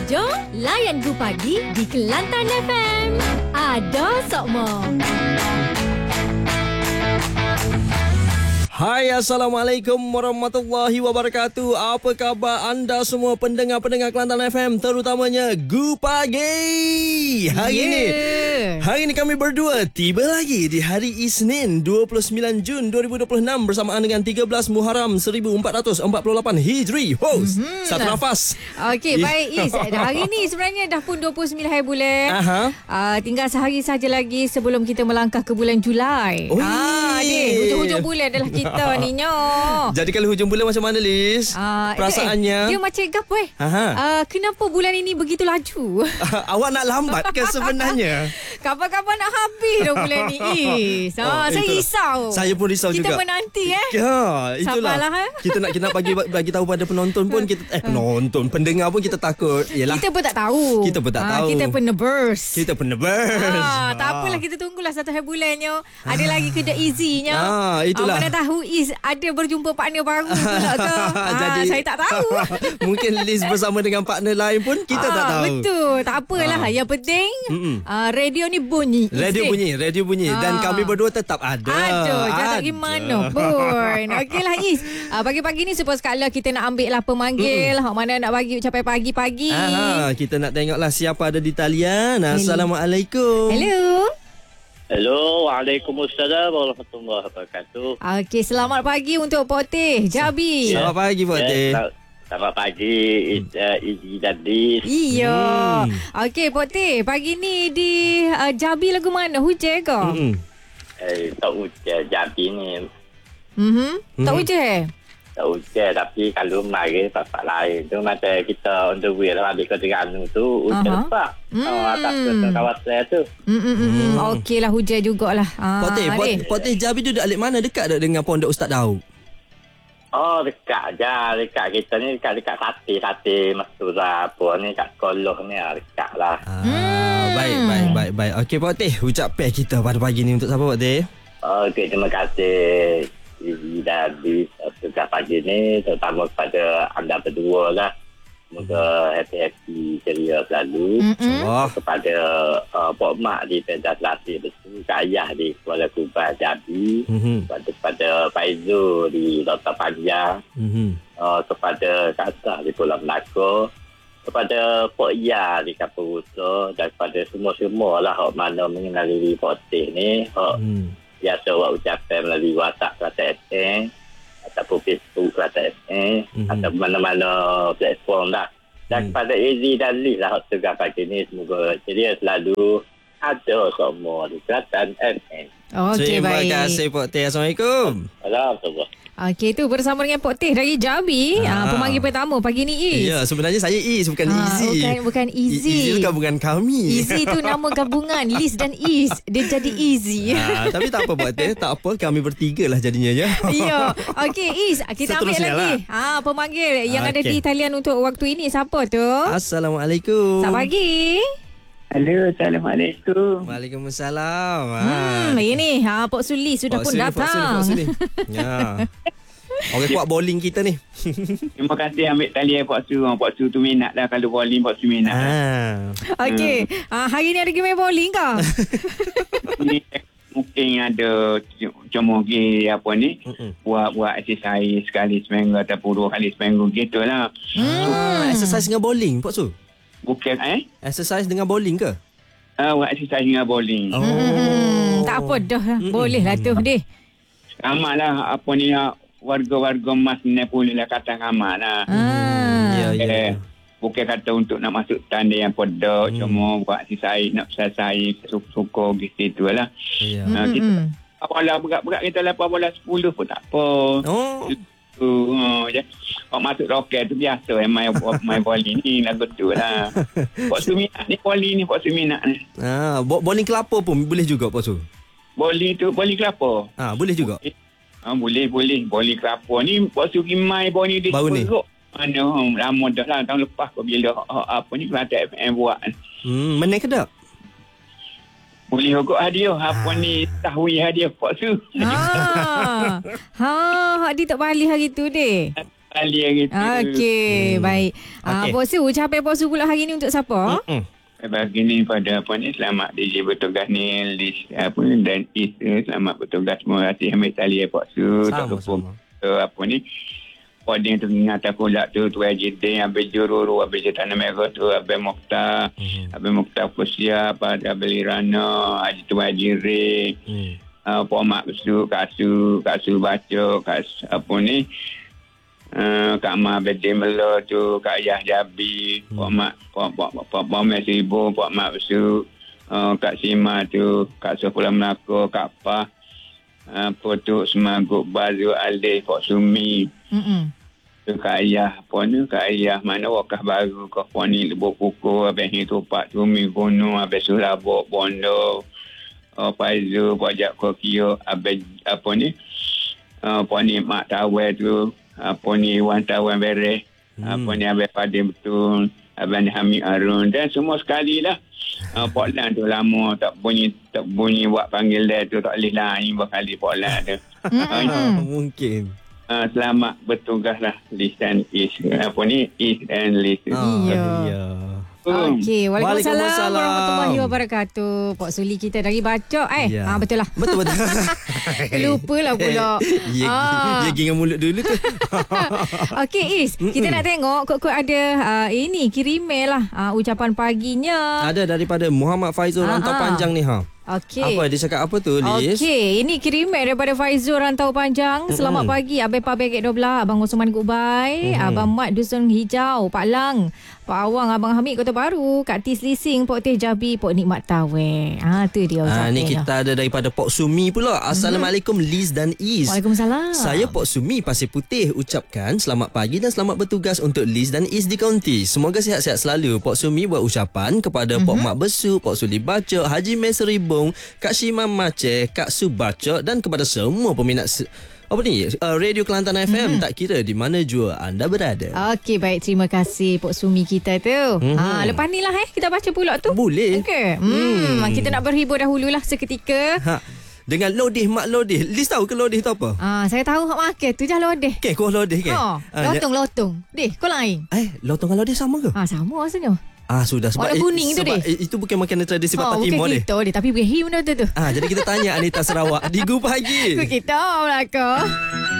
Jom layan Gu Pagi di Kelantan FM. Ada Sokmo. Hai, Assalamualaikum warahmatullahi wabarakatuh. Apa khabar anda semua pendengar-pendengar Kelantan FM, terutamanya Gu Pagi. Hari ini kami berdua tiba lagi di hari Isnin 29 Jun 2026 bersamaan dengan 13 Muharram 1448 Hijri. Satu nafas. Okey, baik Is. Hari ni sebenarnya dah pun 29 hari bulan. Tinggal sehari saja lagi sebelum kita melangkah ke bulan Julai. Hujung-hujung bulan adalah kita ni nyo. Jadi kalau hujung bulan macam mana, Liz? Perasaannya? Dia macam gapo kenapa bulan ini begitu laju? Awak nak lambat ke sebenarnya? Kapan-kapan nak habis dah bulan ni, Is. Saya risau. Saya pun risau kita juga. Kita menanti Ya, itulah. Sabarlah, Kita nak bagi tahu pada penonton pun kita pendengar pun kita takut. Yalah. Kita pun tak tahu. Kita pun nervous. Tak apalah, kita tunggulah satu hari bulannya. Ada lagi kerja easy-nya. Itulah. Mana tahu Is ada berjumpa partner baru pula ke. Jadi saya tak tahu. Mungkin Liz bersama dengan partner lain pun kita tak tahu. Betul. Tak apalah. Yang penting radio ni bunyi. Radio bunyi. Dan kami berdua tetap ada. Jangan pergi mana pun. Okeylah Is. Pagi-pagi ni supaya sekala kita nak ambil lah pemanggil. Mana nak bagi ucapan pagi-pagi. Kita nak tengoklah siapa ada di talian. Assalamualaikum. Hello, Waalaikumsalam warahmatullahi wabarakatuh. Okey, selamat pagi untuk Poteh Jabi. Selamat pagi, Poteh. Selamat pagi, Izzy dan Liz. Iya. Okey, Poteh, pagi ni di Jabi lagu mana? Hujan ke? Tak hujan Jabi ni. Tak hujan? Tak hujan, tapi kalau mari tempat lain tu macam kita on the way lah balik ke Terengganu tu hujan lepak. Atas kawasan tu. Okeylah, hujan jugalah. Poteh Jabi tu dekat mana? Dekat tak dengan Pondok Ustaz Daud? Oh, dekat je. Dekat kita ni dekat Sate Mastura apa ni kat Koloh ni dekat lah. Baik. Okey, Poteh, ucapan kita pada pagi ni untuk siapa, Poteh? Okey, terima kasih Izzy dan Liz untuk pagi ni, terutama kepada anda berdua lah. Semoga happy ceria selalu. Kepada Pok Mak di Pentas Latih Betul, Kak Ayah di Kuala Kubah Jabi, kepada Faizu di Dr. Panjang, kepada Kak Sah di Pulau Melaka, kepada Pok Ya di Kampung Rusa, dan kepada semua-semua lah mana mengenali Poteh ni. Biasa buat ucapan melalui WhatsApp Kelantan FM ataupun Facebook Kelantan FM atau mana-mana platform lah. Dan kepada Izzy dan Liz lah tugas pagi ni, semoga ceria selalu ada semua di Kelantan FM. Terima kasih, Poteh. Assalamualaikum. Assalamualaikum. Okey, tu bersama dengan Poteh dari Jabi. Pemanggil pertama pagi ni, Is. Ya, sebenarnya saya Is, bukan Izzy. Bukan Izzy. Izzy tu gabungan kami. Izzy tu nama gabungan Liz dan Is. Dia jadi Izzy. Tapi tak apa, Poteh. Tak apa, kami bertiga lah jadinya ya. Ya. Okey, Is, kita ambil lagi. Pemanggil yang ada di talian untuk waktu ini. Siapa tu? Assalamualaikum. Selamat pagi. Halo, Assalamualaikum. Waalaikumsalam. Ini Pok Suli sudah pun datang. Pok Suli. Ya. Orang kuat bowling kita ni. Terima kasih ambil talian Pak Su. Pak Su tu minat dah kalau bowling, Pak Su minat. Okey. Hari ni ada game main bowling ke? Mungkin ada cuma apa ni, buat exercise sekali seminggu ataupun 2 kali seminggu gitulah. Exercise dengan bowling, Pak Su? Bukan exercise dengan bowling ke? Buat exercise dengan bowling. Tak apa dah. Boleh lah tu deh. Ramai lah apa ni, warga-warga emas ni boleh lah kata ramai lah. Ya. Bukan kata untuk nak masuk tanda yang podok, cuma buat exercise, nak selesai suka gitu lah. Kita bola berat-berat kita 8 bola 10 pun tak apa. Kalau masuk roket tu biasa main bowling ni lagu tu lah. Pak Su minat ni bowling ni, Pak Su minat ni. Bowling kelapa pun boleh juga, Pak Su? Bowling bowling kelapa. Boleh juga. Boleh. Bowling kelapa ni Pak Su pergi main bowling di Perut. Lama dah lah, tahun lepas bila apa ni Kelantan FM buat. Menang ke tak? Boleh hokok hadiah. Apa ni tahwi hadiah Pak Su. Dia tak balik hari tu deh. Alia gitu. Okey, baik. Puan Su, ucapan Puan Su pula hari ni untuk siapa? Pagi ni pada selamat DJ bertugas ni Liz dan Is selamat bertugas. Terima kasih ambil tali Pak Su tak lupa Poding tu ingat aku lah tu Ajidin, Abis Jururu, Abis Tanah Merah tu, Abis Mokhtar, Abis Mokhtar Fusia, Abis Lirana, Haji Tu Haji Ray, Pak Mak Besu, Kak Su baca, Kak Ma Bedin Melo tu, Kak Yah Jabi, Pak Mak Seribu, Pak Mak Besu, Kak Sima tu, Kak Sofula Melaka, Kak Pah, Potuk Semagut Bazu Alih, Pak Sumi. Kak Ayah Kak Ayah mana wakah baru Kak Puan ni lebuk pukul Abang Hitopak Tumi Gunung Abang Surabok Bondo Paizu Pajak Kokio Abang Puan ni Mak Tawai tu Puan ni Wan Tawan Beres Puan ni Abang Padim Betul Abang Hamid Arun dan semua sekali lah Portland tu lama tak bunyi buat panggil dia tu tak boleh lain berkali Portland tu mungkin. Selamat bertugas lah Liz dan Is. Is and Liz. Okey, Waalaikumsalam warahmatullahi wabarakatuh. Pak Suli kita dari Bacok betul lah. Betul. Lupa lah pula. Ya dengan mulut dulu tu. Okey Is, kita nak tengok kok ada ini kiriman lah ucapan paginya. Ada daripada Muhammad Faizul Rantau Panjang ni Okey. Apa dia cakap apa tu Liz? Okey, ini kiriman daripada Faizul Rantau Panjang. Selamat pagi Abang Pak Begek 12, Abang Osman Gubai, Abang Mat Dusun Hijau, Pak Lang, Pak Awang, Abang Hamid Kota Baru, Kak Tis Lising, Pok Teh Jabi, Pok Nikmat Tawai. Tu dia ucapan. Ni kita ada daripada Pok Sumi pula. Assalamualaikum Liz dan Is. Waalaikumsalam. Saya Pok Sumi Pasir Putih ucapkan selamat pagi dan selamat bertugas untuk Liz dan Is di kaunti. Semoga sihat-sihat selalu. Pok Sumi buat ucapan kepada Pok Mak Besu, Pok Suli Bacok, Haji Mes Ribung, Kak Shima Maceh, Kak Su Bacok dan kepada semua peminat Radio Kelantan FM, tak kira di mana jua anda berada. Okey, baik, terima kasih Pok Sumi kita tu. Lepas ni lah kita baca pula tu. Boleh. Okey. Kita nak berhibur dahululah seketika. Dengan lodeh mak lodeh. Liz tahu ke lodeh tu apa? Saya tahu hak makan tu je lodeh. Okey, kuah lodeh kan? Lotong. Deh, kau lain. Lotong dengan lodeh sama ke? Sama rasanya. Sudah sebab warna kuning tu sebab deh. Itu bukan makanan tradisi Batak Timur deh. Bukan kita deh, tapi berhim benda tu. Jadi kita tanya Anita Sarawak di Gu Pagi. Kita belakang.